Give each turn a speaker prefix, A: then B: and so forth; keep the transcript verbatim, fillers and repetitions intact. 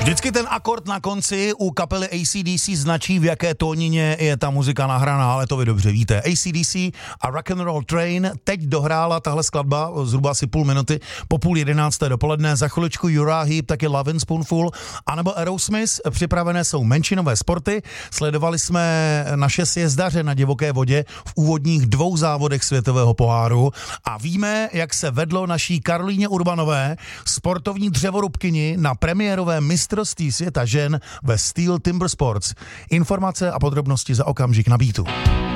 A: Vždycky ten akord na konci u kapely A C D C značí, v jaké tónině je ta muzika nahraná, ale to vy dobře víte. A C D C a Rock and Roll Train teď dohrála tahle skladba zhruba asi půl minuty po půl jedenácté dopoledne. Za chviličku Uriah Heep, taky Lovin' Spoonful, anebo Aerosmith. Připravené jsou menšinové sporty. Sledovali jsme naše sjezdaře na divoké vodě v úvodních dvou závodech světového poháru a víme, jak se vedlo naší Karolíně Urbanové, sportovní dřevorubkyni, na premiérové mistrovství světa žen ve Steel Timber Sports. Informace a podrobnosti za okamžik na Beatu.